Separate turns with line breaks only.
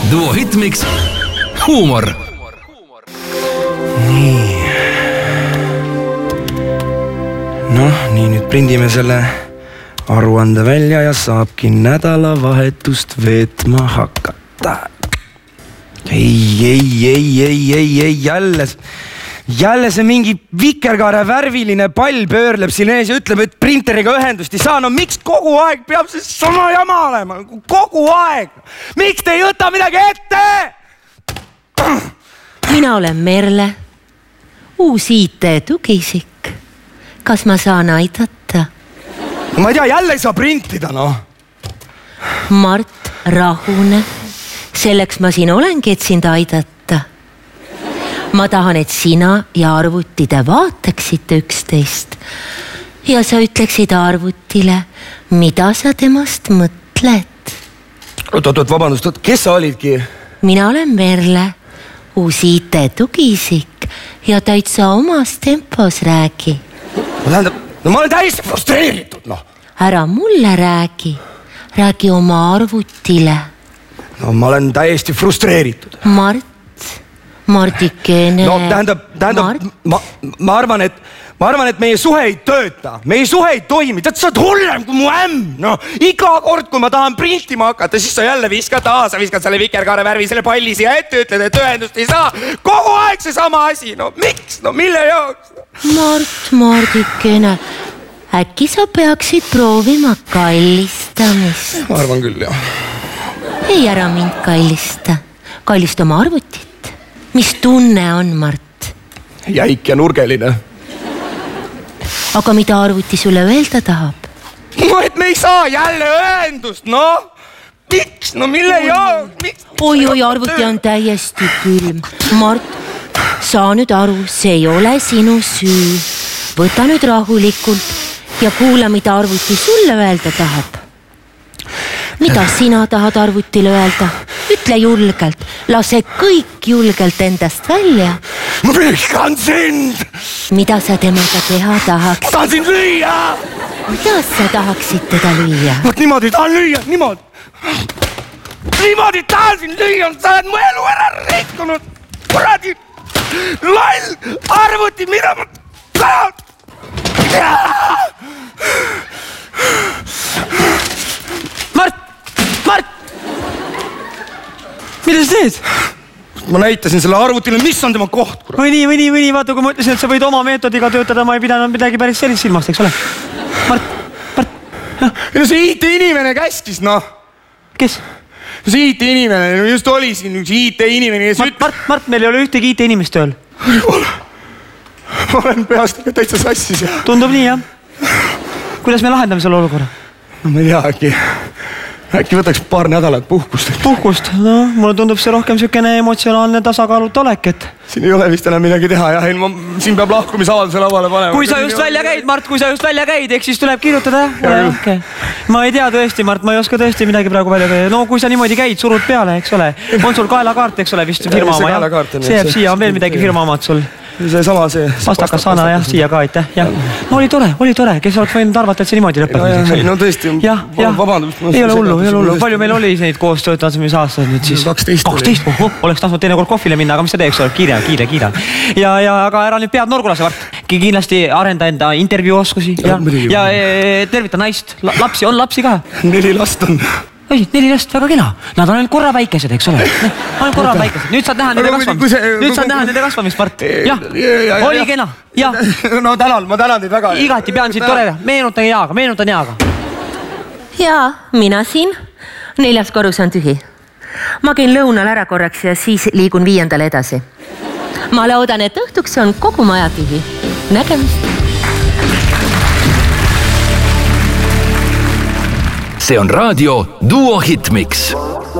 Duo Hitmix huumor.
Nii. Nii nüüd prindime selle aruande välja ja saabki nädalavahetust veetma hakata. Ei, jälle see mingi vikerkaare värviline pall pöörleb siin ees ja ütleb, et printeriga ühendust ei saa. No miks kogu aeg peab see sama jama olema? Kogu aeg! Miks te ei võta midagi ette?
Mina olen Merle, uus IT-tugisik. Kas ma saan aidata?
Ma ei tea, jälle ei saa printida,
Mart, rahune. Selleks ma siin olengi, et sind aidata. Ma tahan, et sina ja arvutide vaataksite üksteist ja sa ütleksid arvutile, mida sa temast mõtled.
Oot, vabandust, kes sa olidki?
Mina olen Merle, uus IT-tugisik ja täitsa omas tempos räägi.
Ma olen täiesti frustreeritud,
Ära mulle räägi oma arvutile.
Ma olen täiesti frustreeritud.
Martikene.
Tähendab, ma arvan, et meie suhe ei tööta. Meie suhe ei toimi. Tead, sa oled hullem kui mu ämm. Iga kord, kui ma tahan printima hakata, siis sa jälle viskad selle vikerkaare värvi selle palli siia ette, ütled, et ühendust ei saa. Kogu aeg see sama asi. Miks? Mille jaoks?
Martikene, äkki sa peaksid proovima kallistamist?
Ma arvan küll, jah.
Ei, ära mind kallista. Kallista oma arvutit. Mis tunne on, Mart?
Jäik ja nurgeline.
Aga mida arvuti sulle öelda tahab?
Et me ei saa jälle ühendust, Miks? Mille jaoks?
Oi, arvuti on täiesti külm. Mart, saa nüüd aru, see ei ole sinu süü. Võta nüüd rahulikult ja kuula, mida arvuti sulle öelda tahab. Mida sina tahad arvutile öelda? Ütle julgelt, lase kõik julgelt endast välja.
Ma vihkan sind!
Mida sa temaga teha tahaks?
Ma tahan sind lüüa!
Kuidas sa tahaksid teda lüüa?
Niimoodi tahan lüüa, niimoodi. Niimoodi tahan sind lüüa, sa oled mu elu ära rikkunud. Kuradi loll arvuti, mida ma tahan. Mart! Mida sa teed? Ma näitasin selle arvutile, mis on tema koht.
Või nii, vaata, kui ma ütlesin, et sa võid oma meetodiga töötada, ma ei pidanud midagi päris sellist silmast, eks ole? Mart.
See IT-inimene käskis,
Kes?
See IT-inimene, just oli siin üks IT-inimene, kes
Mart, meil ei ole ühtegi IT-inimest tööl.
Ma olen peast täitsa sassis.
Tundub nii, jah? Kuidas me lahendame selle olukorra?
Ma ei tea, äkki võtaks paar nädalat puhkust.
Puhkust? Mulle tundub see rohkem selline emotsionaalne tasakaalut olek, et...
Siin ei ole vist enam midagi teha, jah. Siin peab lahkumisavalduse lauale panema.
Kui sa just välja käid, Mart, eks siis tuleb kirjutada. Okay. Ma ei tea tõesti, Mart, ma ei oska tõesti midagi praegu välja käia. Kui sa niimoodi käid, surud peale, eks ole. On sul kaelakaart, eks ole, vist firma oma, jah? See jääb siia, on veel midagi firma omad sul.
See sama see...
Pastakas sana, jah, siia ka, aitäh. Oli tore, kes oleks võinud arvata, et see niimoodi lõpeb.
No tõesti, vabandust.
Ei ole hullu. Palju meil oli neid koos töötamise aastaid nüüd siis?
12.
Oleks tahtnud teinekord kohvile minna, aga mis sa teeks? Kiire. Aga ära nüüd pead norgulase, Mart. Kindlasti arenda enda intervjuuoskusi. Ja tervita naist. On lapsi ka?
4 last on.
4 last, väga kena. Nad on ainult korra väikesed, eks ole. Nüüd saad näha nende kasvamist, Mart. Jah, oli kena.
No tänan, ma tänan teid väga.
Igati pean siit tore. Meenutan jaaga.
Jaa, mina siin. 4. korrus on tühi. Ma käin lõunal ära korraks ja siis liigun 5. edasi. Ma loodan, et õhtuks on kogu maja tühi. Nägemist.
See on raadio Duo Hitmix.